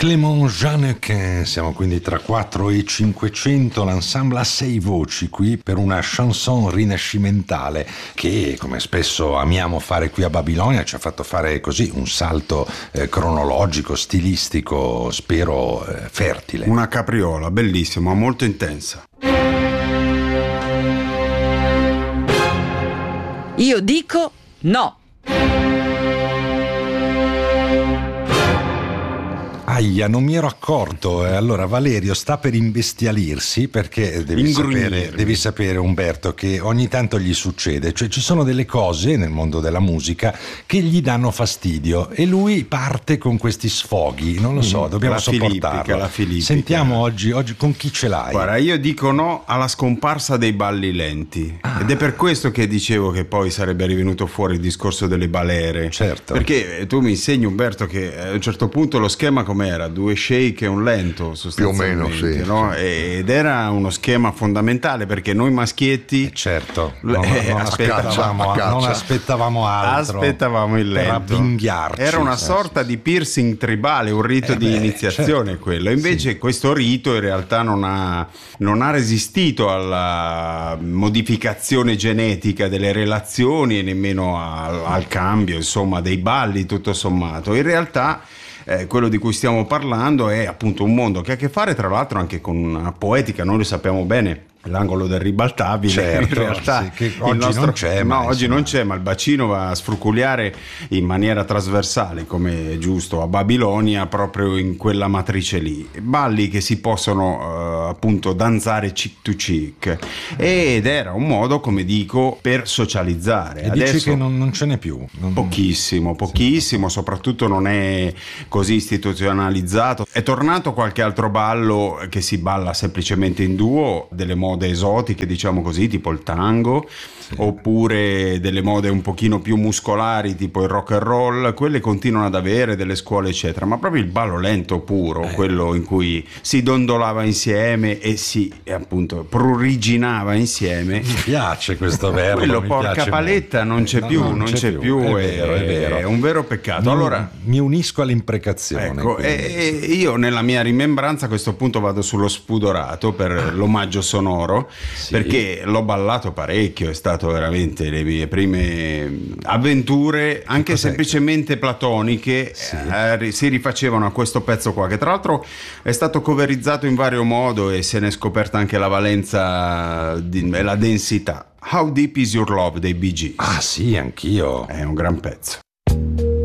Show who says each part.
Speaker 1: Clément Jeannequin, siamo quindi tra 4 e 500, l'ensemble a 6 voci qui per una chanson rinascimentale che, come spesso amiamo fare qui a Babilonia, ci ha fatto fare così un salto cronologico, stilistico, spero fertile.
Speaker 2: Una capriola, bellissima, molto intensa.
Speaker 3: Io dico no.
Speaker 1: Aia, non mi ero accorto. Allora Valerio sta per imbestialirsi perché devi sapere Umberto che ogni tanto gli succede, cioè ci sono delle cose nel mondo della musica che gli danno fastidio e lui parte con questi sfoghi, non lo so, dobbiamo sopportarlo.
Speaker 2: La filippica.
Speaker 1: Sentiamo oggi con chi ce l'hai?
Speaker 2: Guarda, io dico no alla scomparsa dei balli lenti ed è per questo che dicevo che poi sarebbe rivenuto fuori il discorso delle balere.
Speaker 1: Certo.
Speaker 2: Perché tu mi insegni, Umberto, che a un certo punto lo schema com'era? 2 shake e un lento sostanzialmente,
Speaker 4: più o meno, sì,
Speaker 2: no? Ed era uno schema fondamentale perché noi maschietti
Speaker 1: certo non aspettavamo altro,
Speaker 2: aspettavamo il lento
Speaker 1: per avvinghiarci.
Speaker 2: Era una sorta di piercing tribale, un rito di iniziazione, certo. Quello invece questo rito in realtà non ha resistito alla modificazione genetica delle relazioni e nemmeno al cambio, insomma, dei balli, tutto sommato. In realtà quello di cui stiamo parlando è appunto un mondo che ha a che fare tra l'altro anche con una poetica, noi lo sappiamo bene, l'angolo del ribaltabile,
Speaker 1: certo,
Speaker 2: in realtà
Speaker 1: sì, che oggi non c'è,
Speaker 2: oggi non c'è, ma il bacino va a sfruculiare in maniera trasversale, come è giusto a Babilonia, proprio in quella matrice lì, balli che si possono appunto danzare cheek to cheek, ed era un modo, come dico, per socializzare.
Speaker 1: E
Speaker 2: adesso
Speaker 1: dici che non ce n'è più?
Speaker 2: Pochissimo, sì. Soprattutto non è così istituzionalizzato. È tornato qualche altro ballo che si balla semplicemente in duo, delle mode esotiche, diciamo così, tipo il tango, oppure delle mode un pochino più muscolari, tipo il rock and roll. Quelle continuano ad avere delle scuole eccetera, ma proprio il ballo lento puro, quello in cui si dondolava insieme e si appunto pruriginava insieme.
Speaker 1: Mi piace questo verbo.
Speaker 2: Quello, porca paletta, non c'è più, non c'è più. È vero. È un vero peccato. Allora
Speaker 1: mi unisco all'imprecazione.
Speaker 2: Ecco, e io nella mia rimembranza a questo punto vado sullo spudorato per l'omaggio sonoro, perché l'ho ballato parecchio, è stato veramente le mie prime avventure, anche semplicemente platoniche, si rifacevano a questo pezzo qua, che tra l'altro è stato coverizzato in vario modo e se ne è scoperta anche la valenza e la densità. How Deep Is Your Love dei Bee Gees.
Speaker 1: Ah sì, anch'io.
Speaker 2: È un gran pezzo.